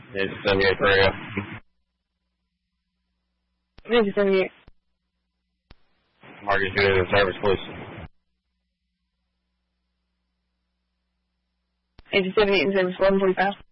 It's 78 for you. 78. Marcus, you to service, please. 78 and service 1145.